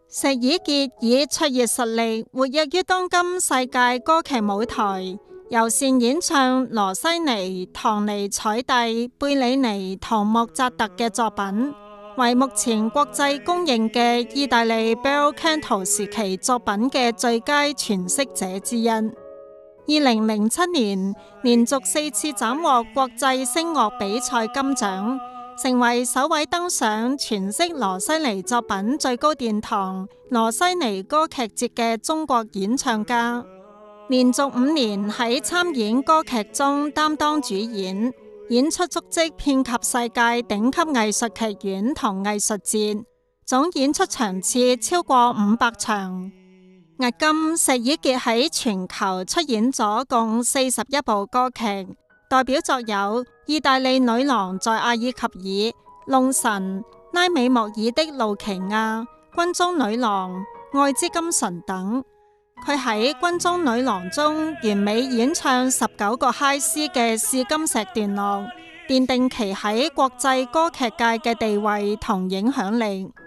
石以潔以卓越實力活躍於當今世界歌劇舞台，尤擅演唱羅西尼、唐尼采蒂、貝里尼同莫扎特嘅作品，為目前國際公認嘅意大利 Bel Canto 時期作品嘅最佳詮釋者之一。2007年連續4次斬獲國際聲樂比賽金獎，成為首位登上詮釋羅西尼作品最高殿堂羅西尼歌劇節嘅中國演唱家。連續5年喺參演歌劇中擔當主演，演出足跡遍及世界頂級藝術劇院同藝術節，總演出場次超過500場。迄今石以潔喺全球出演咗共41部歌劇，代表作有《意大利女郎在阿爾及爾》、《弄臣》、拉美莫爾的露琪亞、軍中女郎、愛之金唇等。佢喺軍中女郎中完美演唱19個嗨絲嘅試金石段落，奠定其喺國際歌劇界嘅地位同影響力。